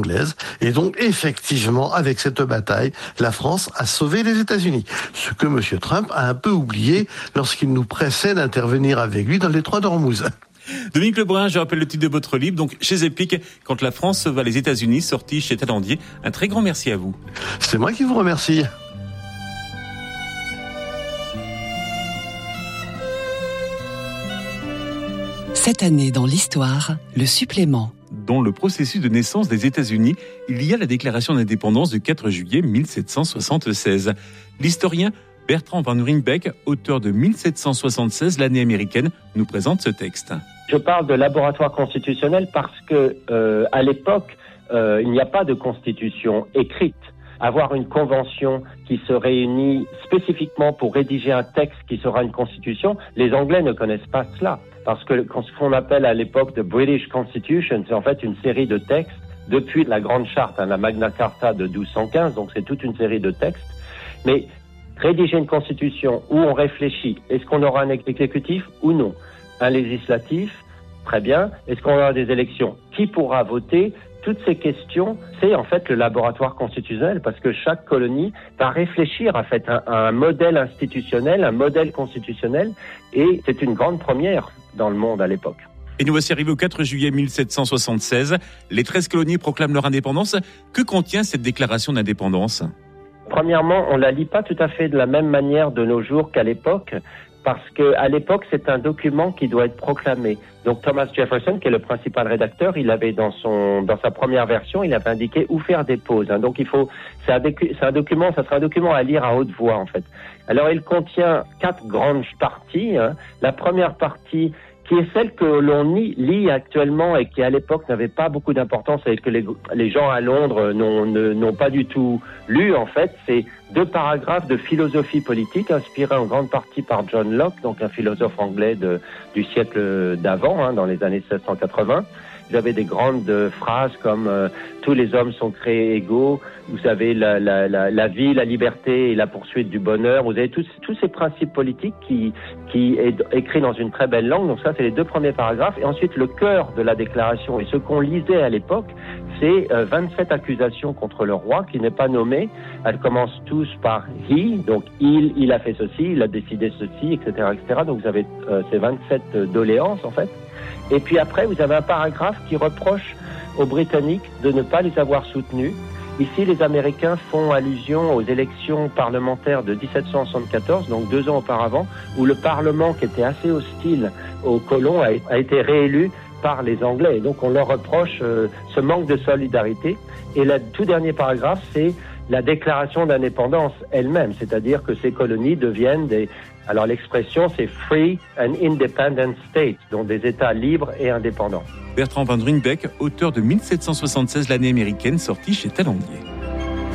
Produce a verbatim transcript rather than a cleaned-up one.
anglaise. Et donc, effectivement, avec cette bataille, la France a sauvé les États-Unis. Ce que M. Trump a un peu oublié lorsqu'il nous pressait d'intervenir avec lui dans les trois d'Ormuz. Dominique Lebrun, je rappelle le titre de votre livre, donc chez Epic, Quand la France sauva les États-Unis, sorti chez Talandier. Un très grand merci à vous. C'est moi qui vous remercie. Cette année dans l'histoire, le supplément. Dans le processus de naissance des États-Unis, il y a la déclaration d'indépendance du quatre juillet mille sept cent soixante-seize. L'historien Bertrand Van Rynbeck, auteur de mille sept cent soixante-seize, l'année américaine, nous présente ce texte. Je parle de laboratoire constitutionnel parce que, euh, à l'époque, euh, il n'y a pas de constitution écrite. Avoir une convention qui se réunit spécifiquement pour rédiger un texte qui sera une constitution, les Anglais ne connaissent pas cela. Parce que ce qu'on appelle à l'époque de British Constitution, c'est en fait une série de textes depuis la Grande Charte, hein, la Magna Carta de douze cent quinze, donc c'est toute une série de textes. Mais rédiger une constitution où on réfléchit, est-ce qu'on aura un exécutif ou non? Un législatif, très bien. Est-ce qu'on aura des élections? Qui pourra voter? Toutes ces questions, c'est en fait le laboratoire constitutionnel parce que chaque colonie va réfléchir en fait à, à un modèle institutionnel, un modèle constitutionnel et c'est une grande première dans le monde à l'époque. Et nous voici arrivés au quatre juillet mille sept cent soixante-seize. Les treize colonies proclament leur indépendance. Que contient cette déclaration d'indépendance? Premièrement, on la lit pas tout à fait de la même manière de nos jours qu'à l'époque. Parce que à l'époque, c'est un document qui doit être proclamé. Donc Thomas Jefferson, qui est le principal rédacteur, il avait dans son dans sa première version, il avait indiqué où faire des pauses. Hein. Donc il faut, c'est un, c'est un document, ça sera un document à lire à haute voix en fait. Alors il contient quatre grandes parties. Hein. La première partie, qui est celle que l'on lit actuellement et qui à l'époque n'avait pas beaucoup d'importance et que les, les gens à Londres n'ont, n'ont pas du tout lu en fait, c'est deux paragraphes de philosophie politique inspirés en grande partie par John Locke, donc un philosophe anglais de, du siècle d'avant, hein, dans les années seize cent quatre-vingts. Vous avez des grandes phrases comme euh, « tous les hommes sont créés égaux », vous avez la, la, la, la vie, la liberté et la poursuite du bonheur, vous avez tous, tous ces principes politiques qui, qui est écrit dans une très belle langue, donc ça c'est les deux premiers paragraphes, et ensuite le cœur de la déclaration, et ce qu'on lisait à l'époque, c'est euh, vingt-sept accusations contre le roi qui n'est pas nommé, elles commencent tous par « he », donc il, il a fait ceci, il a décidé ceci, et cetera, et cetera, donc vous avez euh, ces vingt-sept doléances en fait. Et puis après, vous avez un paragraphe qui reproche aux Britanniques de ne pas les avoir soutenus. Ici, les Américains font allusion aux élections parlementaires de dix-sept cent soixante-quatorze, donc deux ans auparavant, où le Parlement, qui était assez hostile aux colons, a, a été réélu par les Anglais. Et donc, on leur reproche euh, ce manque de solidarité. Et le tout dernier paragraphe, c'est la déclaration d'indépendance elle-même, c'est-à-dire que ces colonies deviennent des... Alors l'expression, c'est « free and independent states », donc des États libres et indépendants. Bertrand Van Rynbeck, auteur de mille sept cent soixante-seize, l'année américaine, sorti chez Talandier.